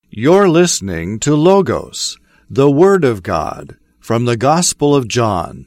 You're listening to Logos, the Word of God, from the Gospel of John.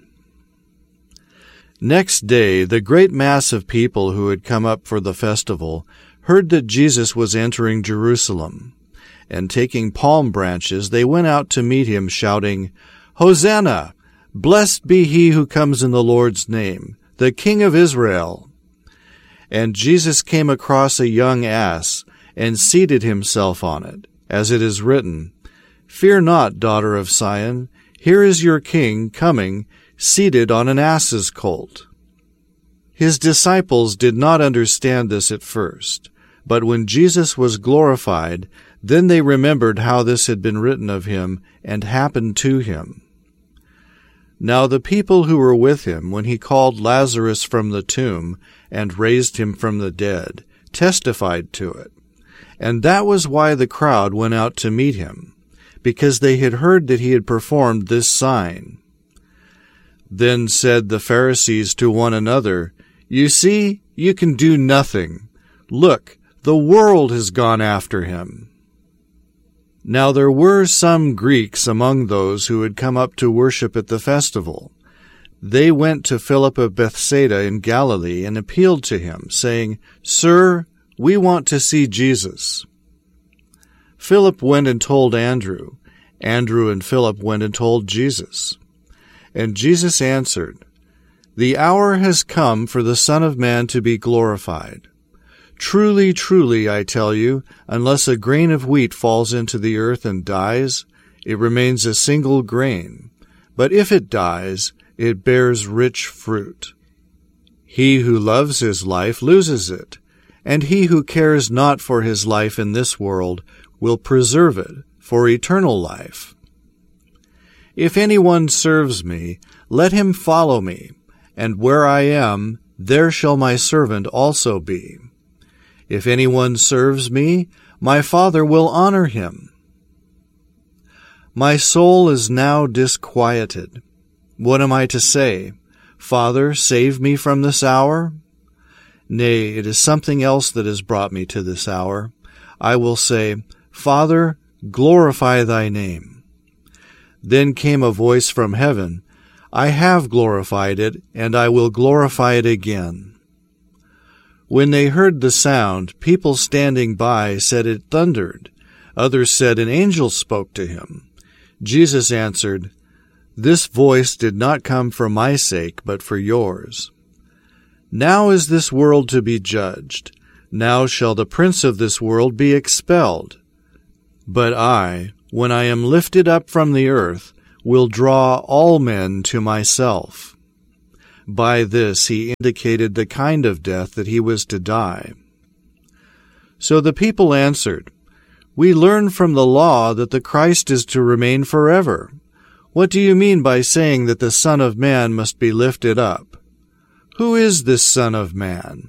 Next day, the great mass of people who had come up for the festival heard that Jesus was entering Jerusalem, and taking palm branches, they went out to meet him, shouting, "Hosanna! Blessed be he who comes in the Lord's name, the King of Israel." And Jesus came across a young ass and seated himself on it, as it is written, "Fear not, daughter of Sion, here is your king coming, seated on an ass's colt." His disciples did not understand this at first, but when Jesus was glorified, then they remembered how this had been written of him and happened to him. Now the people who were with him when he called Lazarus from the tomb and raised him from the dead testified to it. And that was why the crowd went out to meet him, because they had heard that he had performed this sign. Then said the Pharisees to one another, "You see, you can do nothing. Look, the world has gone after him." Now there were some Greeks among those who had come up to worship at the festival. They went to Philip of Bethsaida in Galilee and appealed to him, saying, "Sir, we want to see Jesus." Philip went and told Andrew. Andrew and Philip went and told Jesus. And Jesus answered, "The hour has come for the Son of Man to be glorified. Truly, truly, I tell you, unless a grain of wheat falls into the earth and dies, it remains a single grain. But if it dies, it bears rich fruit. He who loves his life loses it, and he who cares not for his life in this world will preserve it for eternal life. If anyone serves me, let him follow me, and where I am, there shall my servant also be. If anyone serves me, my Father will honor him. My soul is now disquieted. What am I to say? Father, save me from this hour? Nay, it is something else that has brought me to this hour. I will say, Father, glorify thy name. Then came a voice from heaven, I have glorified it, and I will glorify it again. When they heard the sound, people standing by said it thundered. Others said an angel spoke to him. Jesus answered, This voice did not come for my sake, but for yours. Now is this world to be judged. Now shall the prince of this world be expelled. But I, when I am lifted up from the earth, will draw all men to myself. By this he indicated the kind of death that he was to die. So the people answered, We learn from the law that the Christ is to remain forever. What do you mean by saying that the Son of Man must be lifted up? Who is this Son of Man?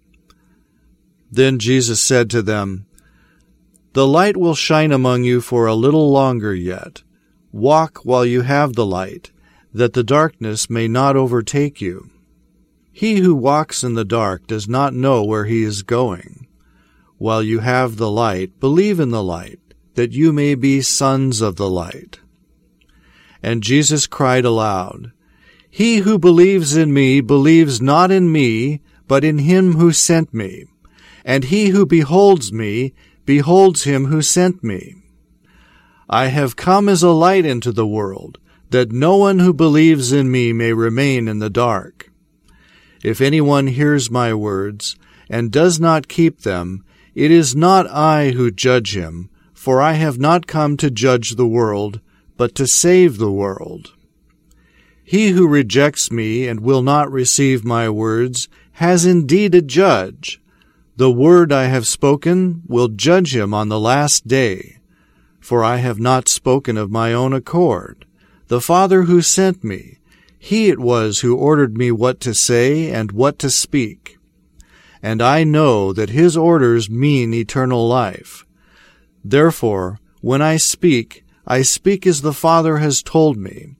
Then Jesus said to them, The light will shine among you for a little longer yet. Walk while you have the light, that the darkness may not overtake you. He who walks in the dark does not know where he is going. While you have the light, believe in the light, that you may be sons of the light. And Jesus cried aloud, He who believes in me believes not in me, but in him who sent me. And he who beholds me beholds him who sent me. I have come as a light into the world, that no one who believes in me may remain in the dark. If anyone hears my words, and does not keep them, it is not I who judge him, for I have not come to judge the world, but to save the world. He who rejects me and will not receive my words has indeed a judge. The word I have spoken will judge him on the last day. For I have not spoken of my own accord. The Father who sent me, he it was who ordered me what to say and what to speak. And I know that his orders mean eternal life. Therefore, when I speak as the Father has told me.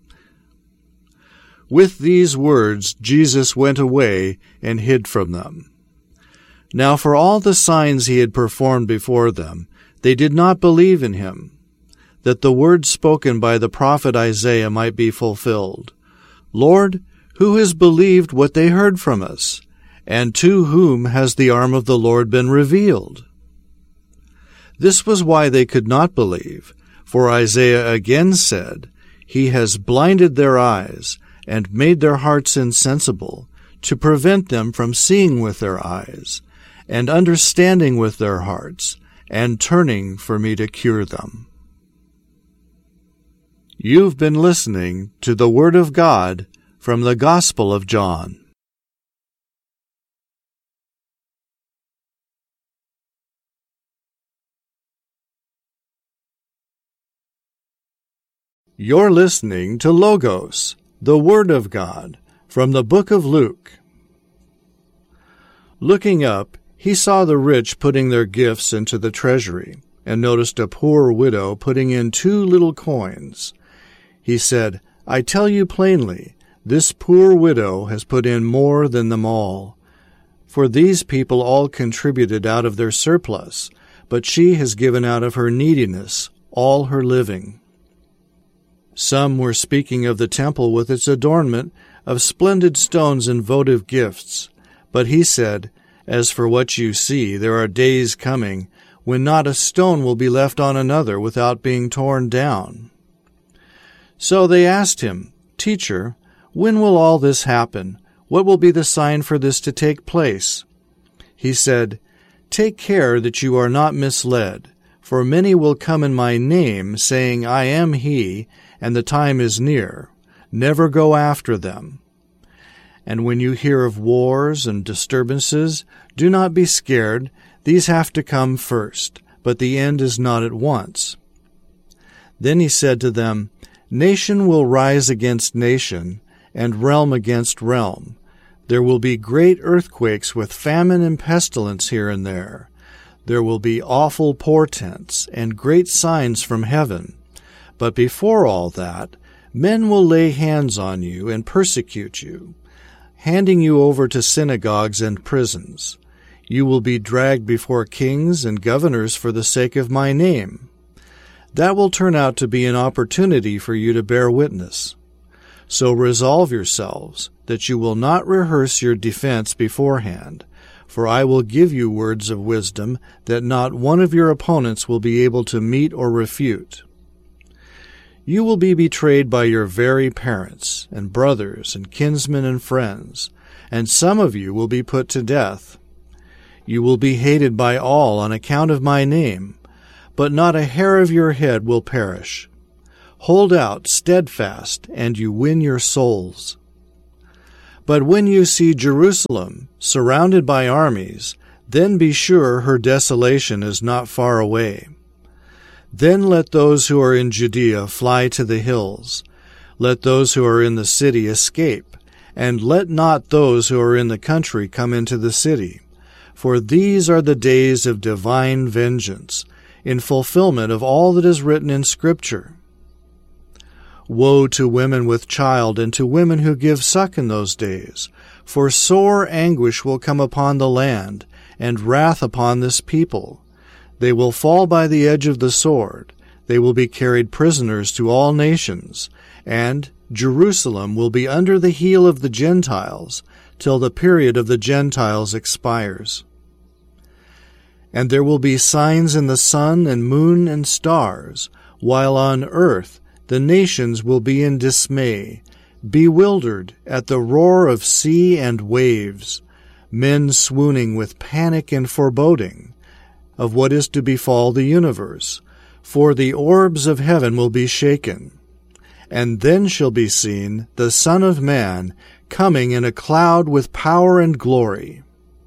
With these words Jesus went away and hid from them. Now for all the signs he had performed before them, they did not believe in him, that the word spoken by the prophet Isaiah might be fulfilled. Lord, who has believed what they heard from us? And to whom has the arm of the Lord been revealed? This was why they could not believe, for Isaiah again said, He has blinded their eyes and made their hearts insensible, to prevent them from seeing with their eyes, and understanding with their hearts, and turning for me to cure them. You've been listening to the Word of God from the Gospel of John. You're listening to Logos, the Word of God, from the book of Luke. Looking up, he saw the rich putting their gifts into the treasury, and noticed a poor widow putting in 2 little coins. He said, I tell you plainly, this poor widow has put in more than them all. For these people all contributed out of their surplus, but she has given out of her neediness all her living. Some were speaking of the temple with its adornment of splendid stones and votive gifts. But he said, As for what you see, there are days coming when not a stone will be left on another without being torn down. So they asked him, Teacher, when will all this happen? What will be the sign for this to take place? He said, Take care that you are not misled, for many will come in my name, saying, I am he, and the time is near. Never go after them. And when you hear of wars and disturbances, do not be scared. These have to come first, but the end is not at once. Then he said to them, Nation will rise against nation, and realm against realm. There will be great earthquakes with famine and pestilence here and there. There will be awful portents and great signs from heaven. But before all that, men will lay hands on you and persecute you, handing you over to synagogues and prisons. You will be dragged before kings and governors for the sake of my name. That will turn out to be an opportunity for you to bear witness. So resolve yourselves that you will not rehearse your defense beforehand, for I will give you words of wisdom that not one of your opponents will be able to meet or refute. You will be betrayed by your very parents, and brothers, and kinsmen, and friends, and some of you will be put to death. You will be hated by all on account of my name, but not a hair of your head will perish. Hold out steadfast, and you win your souls. But when you see Jerusalem surrounded by armies, then be sure her desolation is not far away. Then let those who are in Judea fly to the hills. Let those who are in the city escape, and let not those who are in the country come into the city. For these are the days of divine vengeance, in fulfillment of all that is written in Scripture. Woe to women with child and to women who give suck in those days, for sore anguish will come upon the land, and wrath upon this people. They will fall by the edge of the sword. They will be carried prisoners to all nations, and Jerusalem will be under the heel of the Gentiles, till the period of the Gentiles expires. And there will be signs in the sun and moon and stars, while on earth the nations will be in dismay, bewildered at the roar of sea and waves, men swooning with panic and foreboding of what is to befall the universe, for the orbs of heaven will be shaken. And then shall be seen the Son of Man coming in a cloud with power and glory.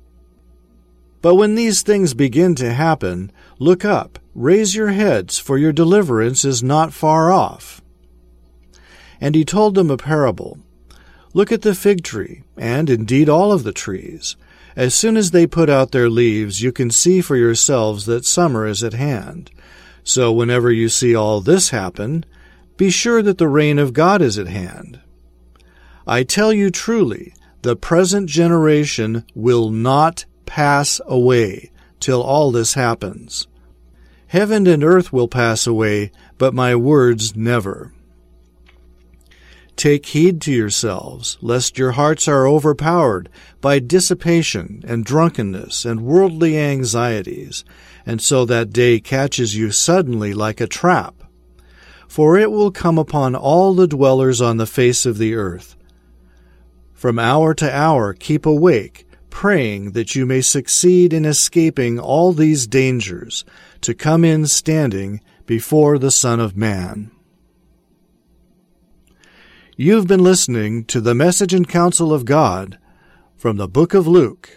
But when these things begin to happen, look up, raise your heads, for your deliverance is not far off. And he told them a parable. Look at the fig tree, and indeed all of the trees. As soon as they put out their leaves, you can see for yourselves that summer is at hand. So whenever you see all this happen, be sure that the reign of God is at hand. I tell you truly, the present generation will not pass away till all this happens. Heaven and earth will pass away, but my words never. Take heed to yourselves, lest your hearts are overpowered by dissipation and drunkenness and worldly anxieties, and so that day catches you suddenly like a trap. For it will come upon all the dwellers on the face of the earth. From hour to hour keep awake, praying that you may succeed in escaping all these dangers, to come in standing before the Son of Man. You've been listening to the Message and Counsel of God from the Book of Luke.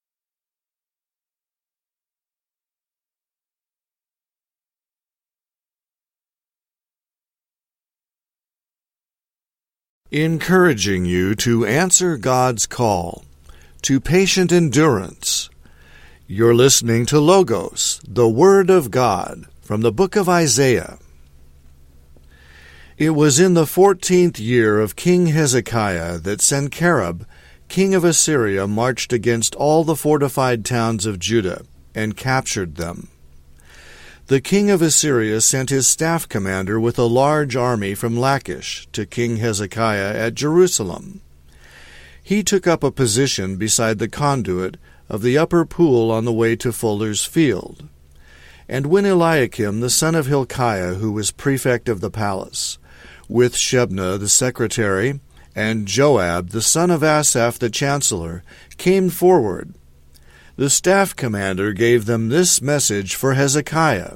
Encouraging you to answer God's call to patient endurance. You're listening to Logos, the Word of God, from the book of Isaiah. It was in the 14th year of King Hezekiah that Sennacherib, king of Assyria, marched against all the fortified towns of Judah and captured them. The king of Assyria sent his staff commander with a large army from Lachish to King Hezekiah at Jerusalem. He took up a position beside the conduit of the upper pool on the way to Fuller's Field. And when Eliakim, the son of Hilkiah, who was prefect of the palace, with Shebna the secretary, and Joab the son of Asaph the chancellor, came forward, the staff commander gave them this message for Hezekiah.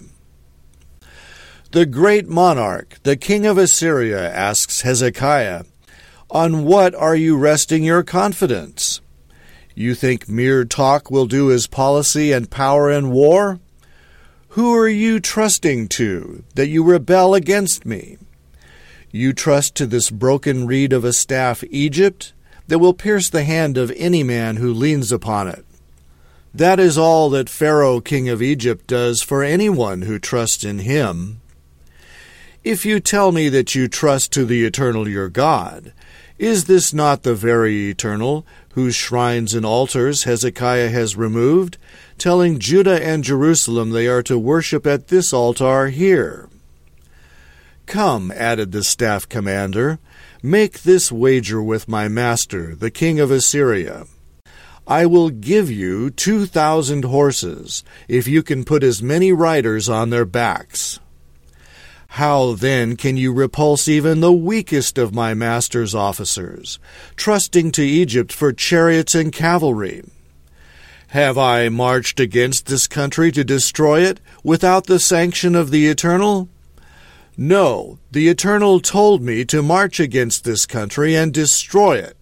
The great monarch, the king of Assyria, asks Hezekiah, "On what are you resting your confidence? You think mere talk will do as policy and power in war? Who are you trusting to, that you rebel against me? You trust to this broken reed of a staff, Egypt, that will pierce the hand of any man who leans upon it. That is all that Pharaoh, king of Egypt, does for anyone who trusts in him. If you tell me that you trust to the eternal your God, is this not the very eternal, whose shrines and altars Hezekiah has removed, telling Judah and Jerusalem they are to worship at this altar here? Come," added the staff commander, "make this wager with my master, the king of Assyria. I will give you 2,000 horses, if you can put as many riders on their backs. How then can you repulse even the weakest of my master's officers, trusting to Egypt for chariots and cavalry? Have I marched against this country to destroy it without the sanction of the Eternal? No, the Eternal told me to march against this country and destroy it."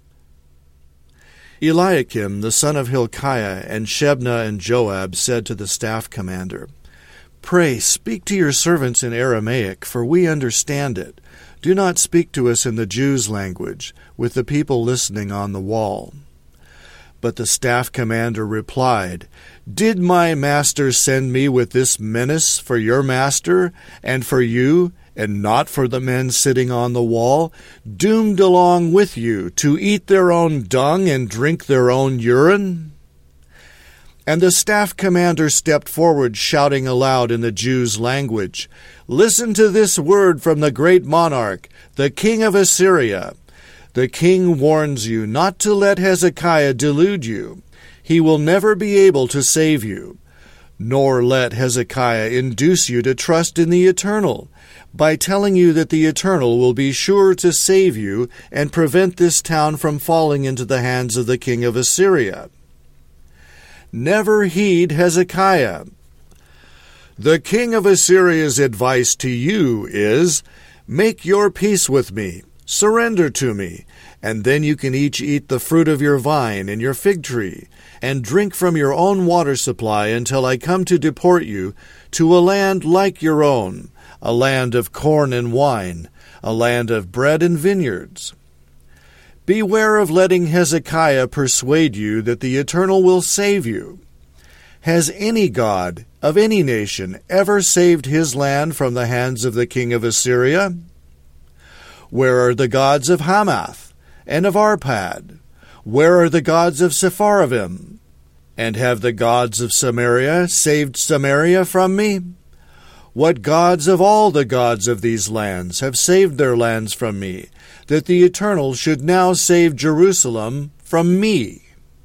Eliakim, the son of Hilkiah, and Shebna and Joab said to the staff commander, "Pray speak to your servants in Aramaic, for we understand it. Do not speak to us in the Jews' language, with the people listening on the wall." But the staff commander replied, "Did my master send me with this menace for your master and for you, and not for the men sitting on the wall, doomed along with you to eat their own dung and drink their own urine?" And the staff commander stepped forward, shouting aloud in the Jews' language, "Listen to this word from the great monarch, the king of Assyria. The king warns you not to let Hezekiah delude you. He will never be able to save you. Nor let Hezekiah induce you to trust in the Eternal, by telling you that the Eternal will be sure to save you and prevent this town from falling into the hands of the king of Assyria. Never heed Hezekiah. The king of Assyria's advice to you is, make your peace with me, surrender to me, and then you can each eat the fruit of your vine and your fig tree, and drink from your own water supply until I come to deport you to a land like your own, a land of corn and wine, a land of bread and vineyards. Beware of letting Hezekiah persuade you that the Eternal will save you. Has any god of any nation ever saved his land from the hands of the king of Assyria? Where are the gods of Hamath and of Arpad? Where are the gods of Sepharvaim And have the gods of Samaria saved Samaria from me? What gods of all the gods of these lands have saved their lands from me, that the Eternal should now save Jerusalem from me?"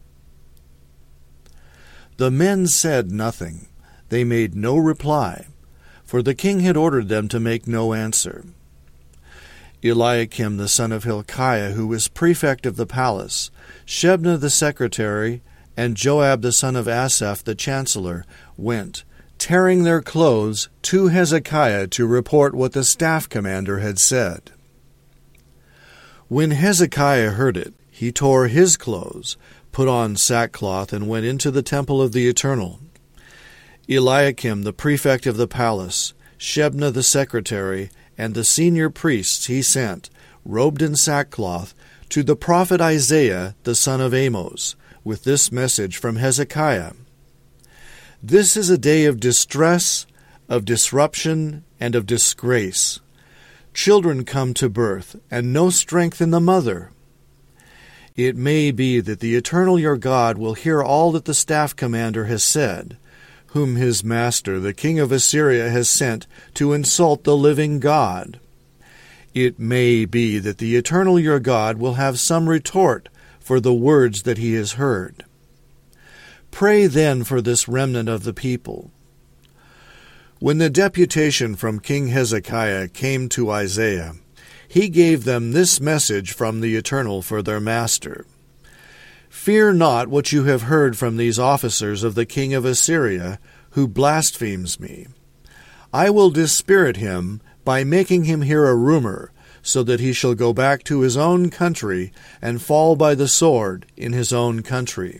The men said nothing. They made no reply, for the king had ordered them to make no answer. Eliakim the son of Hilkiah, who was prefect of the palace, Shebna the secretary, and Joab the son of Asaph the chancellor went, tearing their clothes, to Hezekiah to report what the staff commander had said. When Hezekiah heard it, he tore his clothes, put on sackcloth, and went into the temple of the Eternal. Eliakim the prefect of the palace, Shebna the secretary, and the senior priests he sent, robed in sackcloth, to the prophet Isaiah the son of Amos, with this message from Hezekiah: "This is a day of distress, of disruption, and of disgrace. Children come to birth, and no strength in the mother. It may be that the Eternal your God will hear all that the staff commander has said, whom his master, the king of Assyria, has sent to insult the living God. It may be that the Eternal your God will have some retort for the words that he has heard. Pray then for this remnant of the people." When the deputation from King Hezekiah came to Isaiah, he gave them this message from the Eternal for their master: "Fear not what you have heard from these officers of the king of Assyria, who blasphemes me. I will dispirit him by making him hear a rumor, so that he shall go back to his own country and fall by the sword in his own country."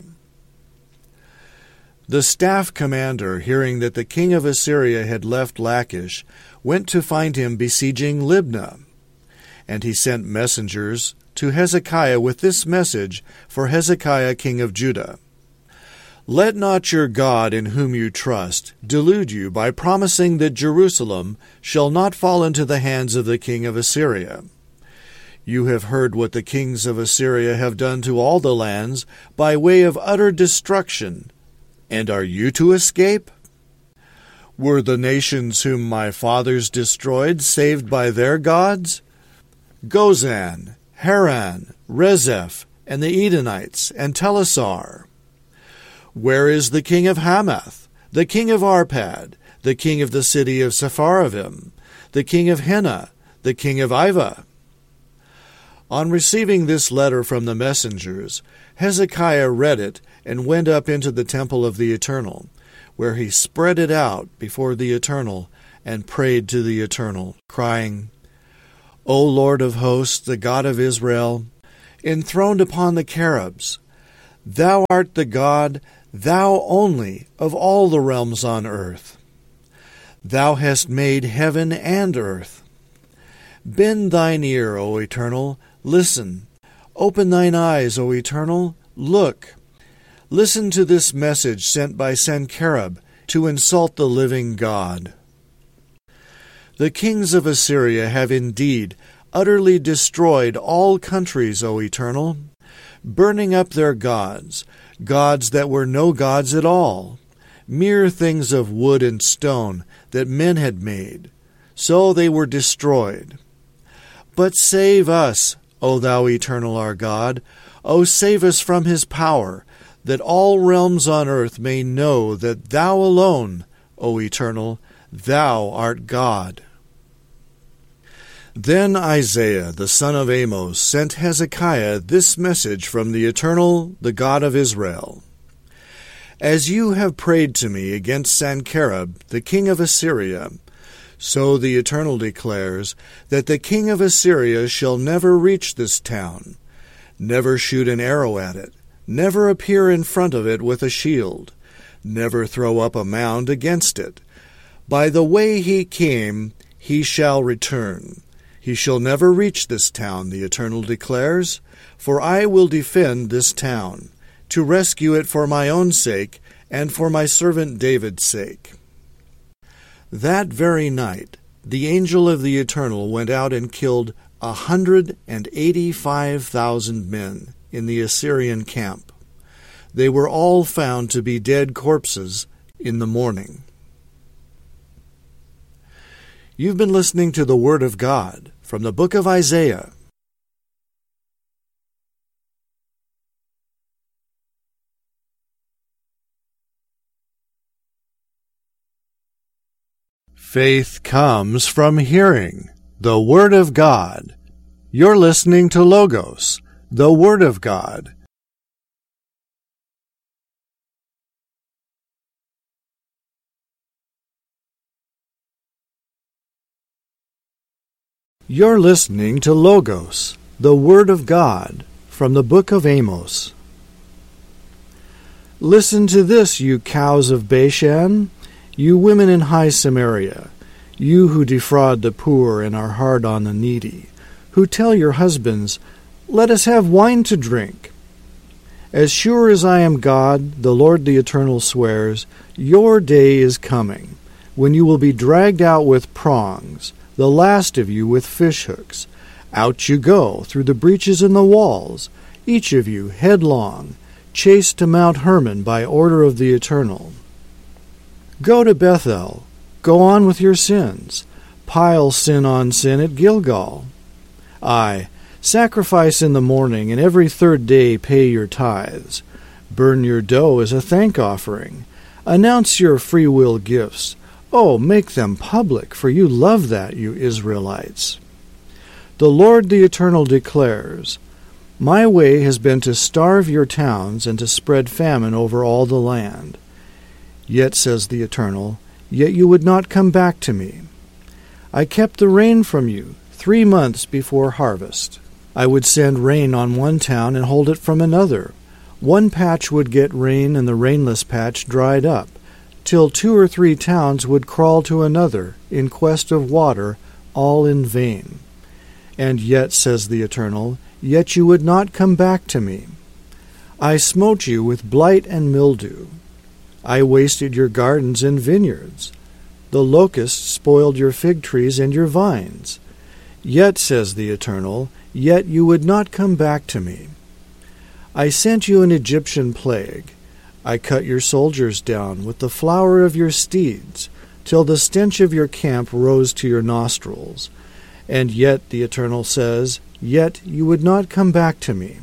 The staff commander, hearing that the king of Assyria had left Lachish, went to find him besieging Libnah. And he sent messengers to Hezekiah with this message for Hezekiah king of Judah: "Let not your God in whom you trust delude you by promising that Jerusalem shall not fall into the hands of the king of Assyria. You have heard what the kings of Assyria have done to all the lands by way of utter destruction, and are you to escape? Were the nations whom my fathers destroyed saved by their gods? Gozan, Haran, Rezeph, and the Edenites, and Telassar. Where is the king of Hamath, the king of Arpad, the king of the city of Sepharvaim, the king of Hena, the king of Ivah?" On receiving this letter from the messengers, Hezekiah read it and went up into the temple of the Eternal, where he spread it out before the Eternal and prayed to the Eternal, crying, "O Lord of hosts, the God of Israel, enthroned upon the cherubs, thou art the God, thou only, of all the realms on earth. Thou hast made heaven and earth. Bend thine ear, O Eternal, listen. Open thine eyes, O Eternal, look. Listen to this message sent by Sennacherib to insult the living God. The kings of Assyria have indeed utterly destroyed all countries, O Eternal, burning up their gods, gods that were no gods at all, mere things of wood and stone that men had made. So they were destroyed. But save us, O thou Eternal our God, O save us from his power, that all realms on earth may know that thou alone, O Eternal, thou art God." Then Isaiah the son of Amos sent Hezekiah this message from the Eternal, the God of Israel: "As you have prayed to me against Sennacherib, the king of Assyria, so the Eternal declares that the king of Assyria shall never reach this town, never shoot an arrow at it, never appear in front of it with a shield, never throw up a mound against it. By the way he came, he shall return. He shall never reach this town, the Eternal declares, for I will defend this town, to rescue it for my own sake and for my servant David's sake." That very night the angel of the Eternal went out and killed 185,000 men in the Assyrian camp. They were all found to be dead corpses in the morning. You've been listening to the Word of God from the book of Isaiah. Faith comes from hearing the Word of God. You're listening to Logos, the Word of God. You're listening to Logos, the Word of God, from the book of Amos. Listen to this, you cows of Bashan, you women in high Samaria, you who defraud the poor and are hard on the needy, who tell your husbands, "Let us have wine to drink." As sure as I am God, the Lord the Eternal swears, your day is coming, when you will be dragged out with prongs, the last of you with fishhooks. Out you go through the breaches in the walls, each of you headlong, chased to Mount Hermon by order of the Eternal. Go to Bethel, go on with your sins, pile sin on sin at Gilgal. Aye, sacrifice in the morning, and every third day pay your tithes. Burn your dough as a thank offering. Announce your freewill gifts. Oh, make them public, for you love that, you Israelites. The Lord the Eternal declares, My way has been to starve your towns and to spread famine over all the land. Yet, says the Eternal, yet you would not come back to me. I kept the rain from you 3 months before harvest. I would send rain on one town and hold it from another. One patch would get rain and the rainless patch dried up, till 2 or 3 towns would crawl to another in quest of water, all in vain. And yet, says the Eternal, yet you would not come back to me. I smote you with blight and mildew. I wasted your gardens and vineyards. The locusts spoiled your fig trees and your vines. Yet, says the Eternal, yet you would not come back to me. I sent you an Egyptian plague. I cut your soldiers down with the flower of your steeds, till the stench of your camp rose to your nostrils. And yet, the Eternal says, yet you would not come back to me.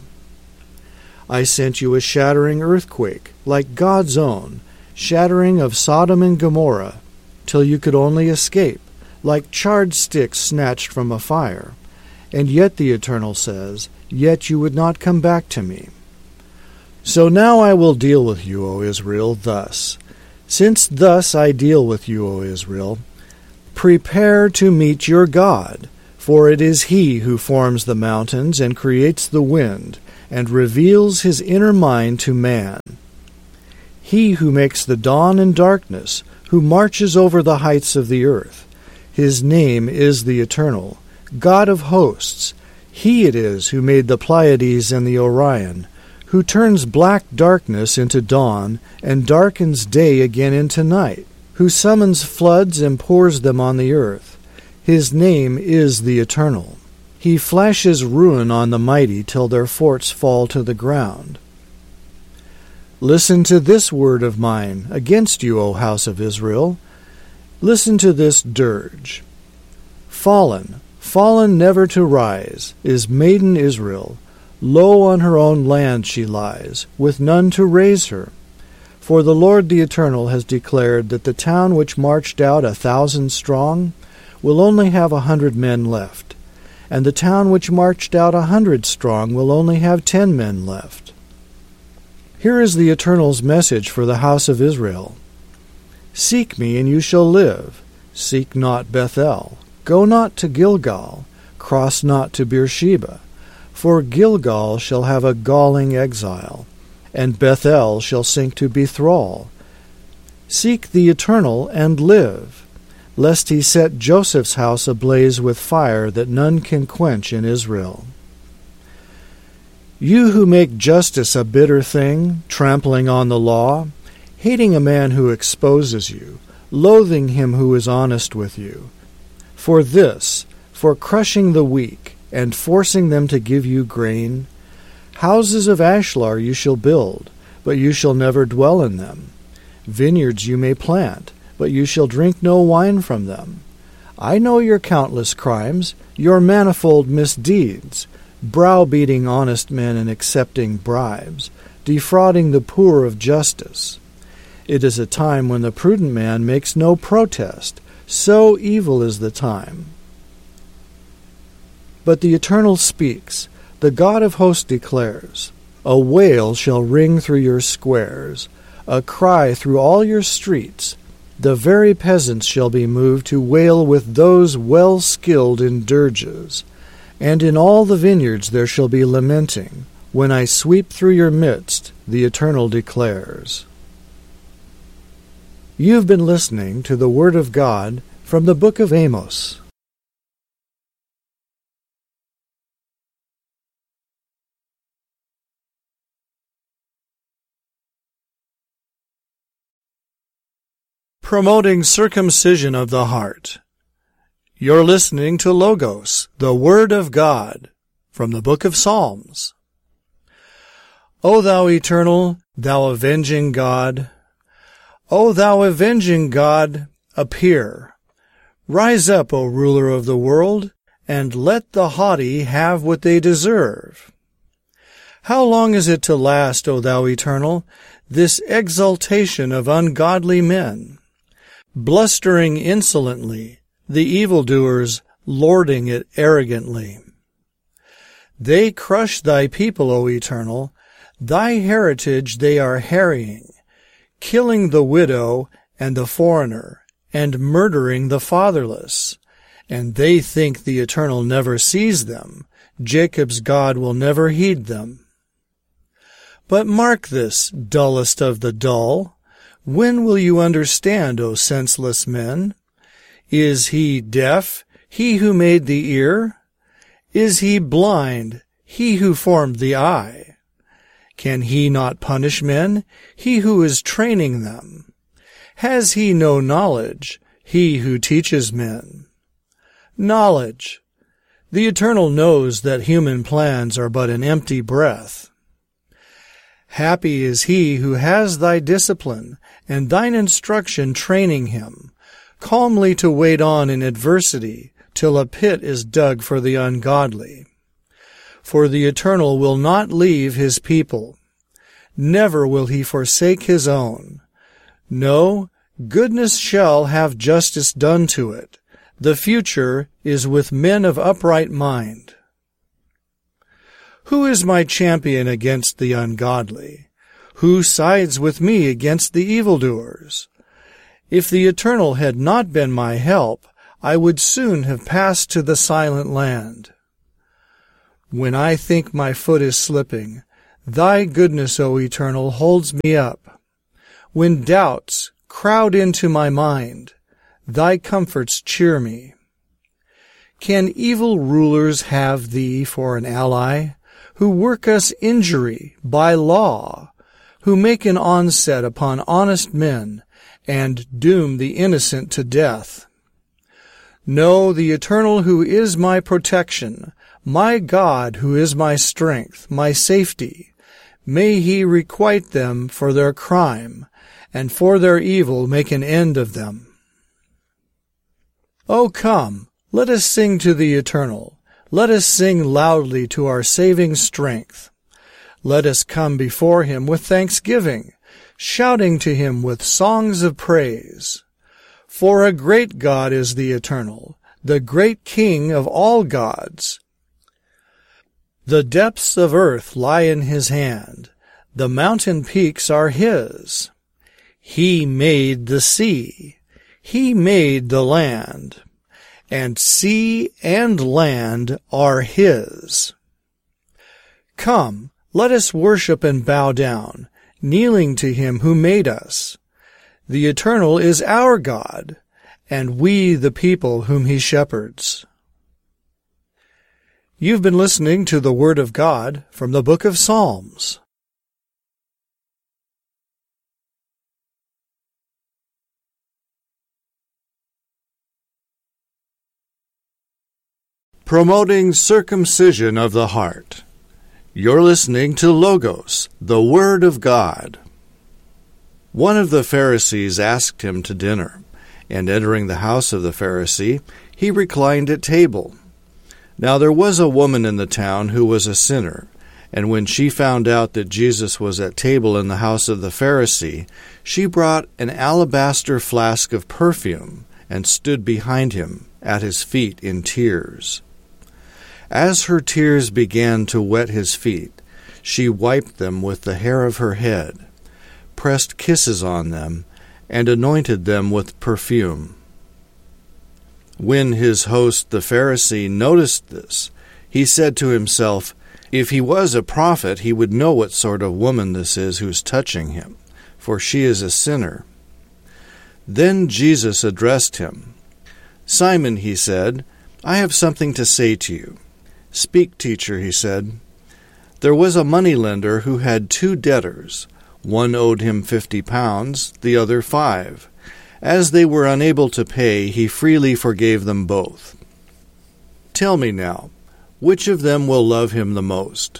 I sent you a shattering earthquake, like God's own, shattering of Sodom and Gomorrah, till you could only escape, like charred sticks snatched from a fire. And yet, the Eternal says, yet you would not come back to me. So now I will deal with you, O Israel, thus. Since thus I deal with you, O Israel, prepare to meet your God, for it is He who forms the mountains and creates the wind, and reveals His inner mind to man. He who makes the dawn and darkness, who marches over the heights of the earth. His name is the Eternal, God of hosts. He it is who made the Pleiades and the Orion, who turns black darkness into dawn and darkens day again into night, who summons floods and pours them on the earth. His name is the Eternal. He flashes ruin on the mighty till their forts fall to the ground. Listen to this word of mine against you, O house of Israel. Listen to this dirge. Fallen, fallen never to rise, is maiden Israel. Low on her own land she lies, with none to raise her. For the Lord the Eternal has declared that the town which marched out 1,000 strong will only have 100 men left, and the town which marched out 100 strong will only have 10 men left. Here is the Eternal's message for the house of Israel. Seek me, and you shall live. Seek not Bethel. Go not to Gilgal. Cross not to Beersheba. For Gilgal shall have a galling exile, and Bethel shall sink to bethrall. Seek the Eternal and live, lest he set Joseph's house ablaze with fire that none can quench in Israel. You who make justice a bitter thing, trampling on the law, hating a man who exposes you, loathing him who is honest with you, for crushing the weak, and forcing them to give you grain, houses of ashlar you shall build, but you shall never dwell in them. Vineyards you may plant, but you shall drink no wine from them. I know your countless crimes, your manifold misdeeds, browbeating honest men and accepting bribes, defrauding the poor of justice. It is a time when the prudent man makes no protest. So evil is the time. But the Eternal speaks. The God of hosts declares, a wail shall ring through your squares, a cry through all your streets. The very peasants shall be moved to wail with those well skilled in dirges. And in all the vineyards there shall be lamenting, when I sweep through your midst, the Eternal declares. You've been listening to the Word of God from the book of Amos. Promoting circumcision of the heart. You're listening to Logos, the Word of God, from the book of Psalms. O thou eternal, thou avenging God, O thou avenging God, appear. Rise up, O ruler of the world, and let the haughty have what they deserve. How long is it to last, O thou eternal, this exaltation of ungodly men? Blustering insolently, the evildoers lording it arrogantly. They crush thy people, O Eternal, thy heritage they are harrying, killing the widow and the foreigner, and murdering the fatherless. And they think the Eternal never sees them. Jacob's God will never heed them. But mark this, dullest of the dull. When will you understand, O senseless men? Is he deaf, he who made the ear? Is he blind, he who formed the eye? Can he not punish men, he who is training them? Has he no knowledge, he who teaches men? Knowledge. The Eternal knows that human plans are but an empty breath. Happy is he who has thy discipline, and thine instruction training him, calmly to wait on in adversity, till a pit is dug for the ungodly. For the Eternal will not leave his people. Never will he forsake his own. No, goodness shall have justice done to it. The future is with men of upright mind. Who is my champion against the ungodly? Who sides with me against the evildoers? If the Eternal had not been my help, I would soon have passed to the silent land. When I think my foot is slipping, thy goodness, O Eternal, holds me up. When doubts crowd into my mind, thy comforts cheer me. Can evil rulers have thee for an ally, who work us injury by law, who make an onset upon honest men, and doom the innocent to death? No, the Eternal who is my protection, my God who is my strength, my safety, may he requite them for their crime, and for their evil make an end of them. O come, let us sing to the Eternal. Let us sing loudly to our saving strength. Let us come before him with thanksgiving, shouting to him with songs of praise. For a great God is the Eternal, the great King of all gods. The depths of earth lie in his hand. The mountain peaks are his. He made the sea. He made the land. And sea and land are his. Come, let us worship and bow down, kneeling to him who made us. The Eternal is our God, and we the people whom he shepherds. You've been listening to the Word of God from the book of Psalms. Promoting circumcision of the heart. You're listening to Logos, the Word of God. One of the Pharisees asked him to dinner, and entering the house of the Pharisee, he reclined at table. Now there was a woman in the town who was a sinner, and when she found out that Jesus was at table in the house of the Pharisee, she brought an alabaster flask of perfume and stood behind him at his feet in tears. As her tears began to wet his feet, she wiped them with the hair of her head, pressed kisses on them, and anointed them with perfume. When his host the Pharisee noticed this, he said to himself, "If he was a prophet, he would know what sort of woman this is who's touching him, for she is a sinner." Then Jesus addressed him. "Simon," he said, "I have something to say to you." "Speak, teacher," he said. "There was a moneylender who had 2 debtors. One owed him 50 pounds, the other 5. As they were unable to pay, he freely forgave them both. Tell me now, which of them will love him the most?"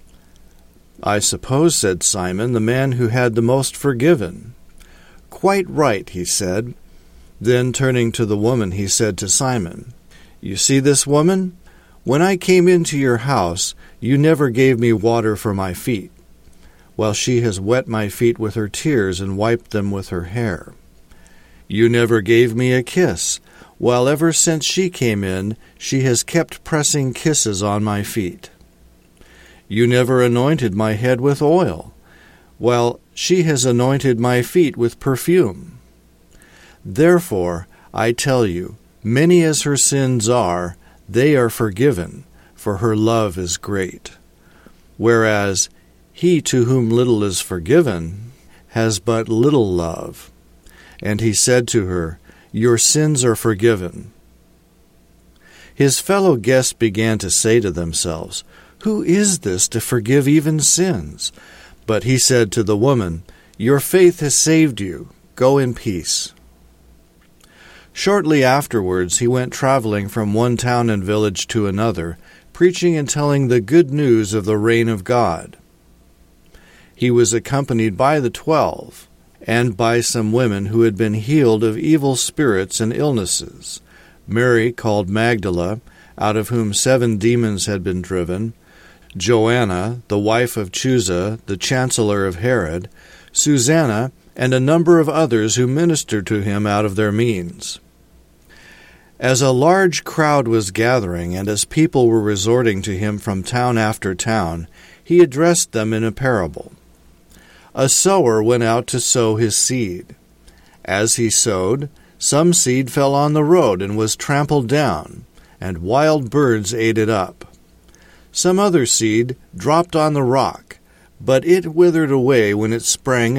"I suppose," said Simon, "the man who had the most forgiven." "Quite right," he said. Then turning to the woman, he said to Simon, "You see this woman? When I came into your house, you never gave me water for my feet, while she has wet my feet with her tears and wiped them with her hair. You never gave me a kiss, while ever since she came in, she has kept pressing kisses on my feet. You never anointed my head with oil, while she has anointed my feet with perfume. Therefore, I tell you, many as her sins are, they are forgiven, for her love is great. Whereas he to whom little is forgiven has but little love." And he said to her, "Your sins are forgiven." His fellow guests began to say to themselves, "Who is this to forgive even sins?" But he said to the woman, "Your faith has saved you. Go in peace." Shortly afterwards he went traveling from one town and village to another, preaching and telling the good news of the reign of God. He was accompanied by the 12, and by some women who had been healed of evil spirits and illnesses: Mary, called Magdala, out of whom 7 demons had been driven; Joanna, the wife of Chuza, the chancellor of Herod; Susanna, and a number of others who ministered to him out of their means. As a large crowd was gathering, and as people were resorting to him from town after town, he addressed them in a parable. A sower went out to sow his seed. As he sowed, some seed fell on the road and was trampled down, and wild birds ate it up. Some other seed dropped on the rock, but it withered away when it sprang